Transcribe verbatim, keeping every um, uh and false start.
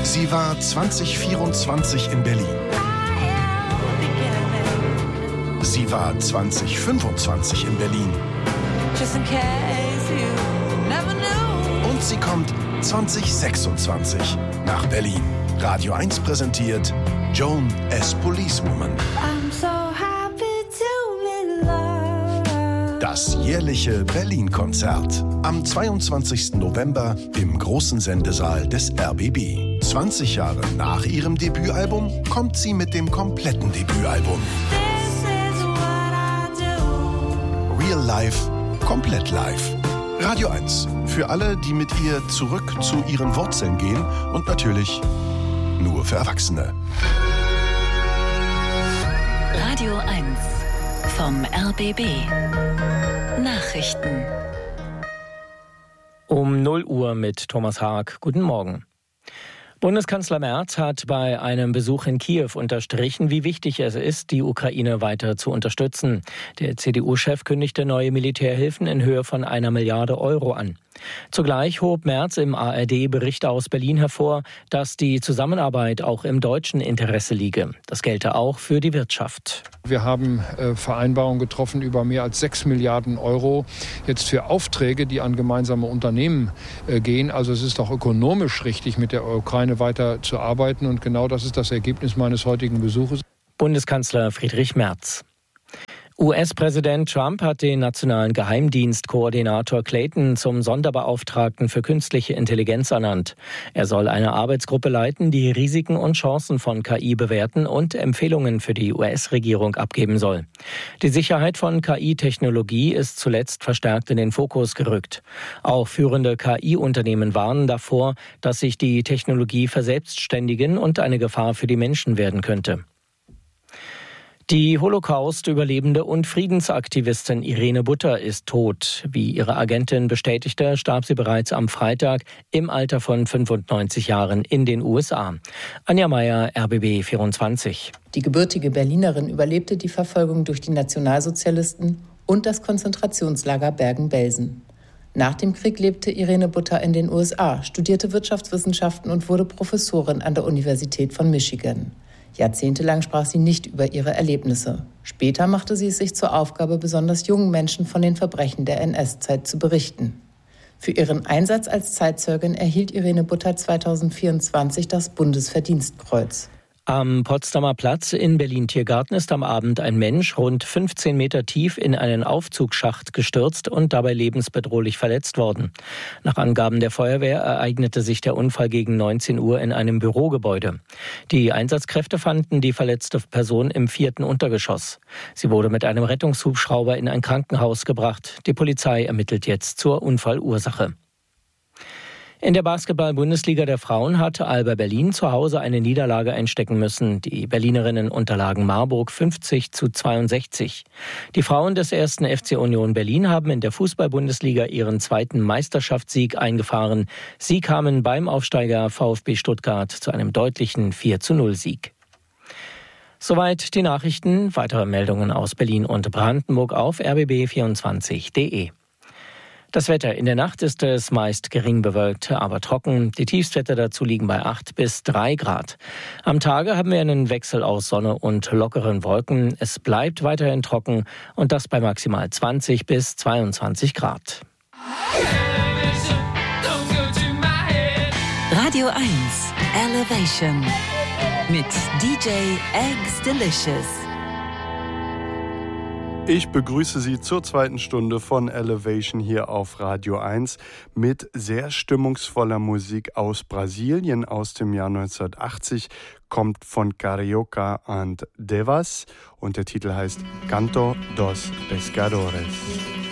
Sie war zwanzig vierundzwanzig in Berlin. Sie war zwanzig fünfundzwanzig in Berlin. Und sie kommt zwanzig sechsundzwanzig nach Berlin. Radio eins präsentiert Joan as Policewoman. Das jährliche Berlin-Konzert. Am zweiundzwanzigsten November im großen Sendesaal des R B B. zwanzig Jahre nach ihrem Debütalbum kommt sie mit dem kompletten Debütalbum. Real Life, komplett live. Radio eins. Für alle, die mit ihr zurück zu ihren Wurzeln gehen und natürlich nur für Erwachsene. Radio eins vom R B B. Nachrichten. Um null Uhr mit Thomas Haag. Guten Morgen. Bundeskanzler Merz hat bei einem Besuch in Kiew unterstrichen, wie wichtig es ist, die Ukraine weiter zu unterstützen. Der C D U-Chef kündigte neue Militärhilfen in Höhe von einer Milliarde Euro an. Zugleich hob Merz im A R D-Bericht aus Berlin hervor, dass die Zusammenarbeit auch im deutschen Interesse liege. Das gelte auch für die Wirtschaft. Wir haben äh, Vereinbarungen getroffen über mehr als sechs Milliarden Euro jetzt für Aufträge, die an gemeinsame Unternehmen äh, gehen. Also es ist auch ökonomisch richtig, mit der Ukraine weiter zu arbeiten. Und genau das ist das Ergebnis meines heutigen Besuches. Bundeskanzler Friedrich Merz. U S-Präsident Trump hat den nationalen Geheimdienstkoordinator Clayton zum Sonderbeauftragten für künstliche Intelligenz ernannt. Er soll eine Arbeitsgruppe leiten, die Risiken und Chancen von K I bewerten und Empfehlungen für die U S-Regierung abgeben soll. Die Sicherheit von K I-Technologie ist zuletzt verstärkt in den Fokus gerückt. Auch führende K I-Unternehmen warnen davor, dass sich die Technologie verselbstständigen und eine Gefahr für die Menschen werden könnte. Die Holocaust-Überlebende und Friedensaktivistin Irene Butter ist tot. Wie ihre Agentin bestätigte, starb sie bereits am Freitag im Alter von fünfundneunzig Jahren in den U S A. Anja Meier, R B B vierundzwanzig. Die gebürtige Berlinerin überlebte die Verfolgung durch die Nationalsozialisten und das Konzentrationslager Bergen-Belsen. Nach dem Krieg lebte Irene Butter in den U S A, studierte Wirtschaftswissenschaften und wurde Professorin an der Universität von Michigan. Jahrzehntelang sprach sie nicht über ihre Erlebnisse. Später machte sie es sich zur Aufgabe, besonders jungen Menschen von den Verbrechen der N S-Zeit zu berichten. Für ihren Einsatz als Zeitzeugin erhielt Irene Butter zweitausendvierundzwanzig das Bundesverdienstkreuz. Am Potsdamer Platz in Berlin-Tiergarten ist am Abend ein Mensch rund fünfzehn Meter tief in einen Aufzugsschacht gestürzt und dabei lebensbedrohlich verletzt worden. Nach Angaben der Feuerwehr ereignete sich der Unfall gegen neunzehn Uhr in einem Bürogebäude. Die Einsatzkräfte fanden die verletzte Person im vierten Untergeschoss. Sie wurde mit einem Rettungshubschrauber in ein Krankenhaus gebracht. Die Polizei ermittelt jetzt zur Unfallursache. In der Basketball-Bundesliga der Frauen hatte Alba Berlin zu Hause eine Niederlage einstecken müssen. Die Berlinerinnen unterlagen Marburg fünfzig zu zweiundsechzig. Die Frauen des ersten F C Union Berlin haben in der Fußball-Bundesliga ihren zweiten Meisterschaftssieg eingefahren. Sie kamen beim Aufsteiger VfB Stuttgart zu einem deutlichen vier zu null Sieg. Soweit die Nachrichten. Weitere Meldungen aus Berlin und Brandenburg auf r b b vierundzwanzig punkt d e. Das Wetter. In der Nacht ist es meist gering bewölkt, aber trocken. Die Tiefstwerte dazu liegen bei acht bis drei Grad. Am Tage haben wir einen Wechsel aus Sonne und lockeren Wolken. Es bleibt weiterhin trocken und das bei maximal zwanzig bis zweiundzwanzig Grad. Radio eins Elevation mit D J Eggs Delicious. Ich begrüße Sie zur zweiten Stunde von Elevation hier auf Radio eins mit sehr stimmungsvoller Musik aus Brasilien aus dem Jahr neunzehnhundertachtzig, kommt von Carioca and Devas und der Titel heißt Canto dos Pescadores.